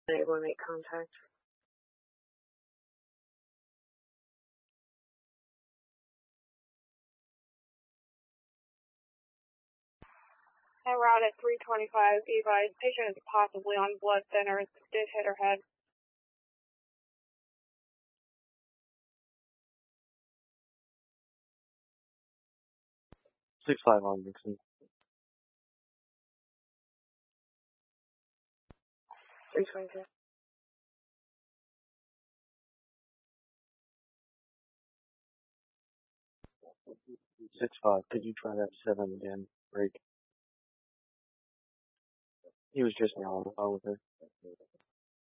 able to make contact. En route at 325, advised patient is possibly on blood thinners, did hit her head. Six five on Nixon. 322. 6-5. Could you try that 7 again? Break. He was just now on the phone with her.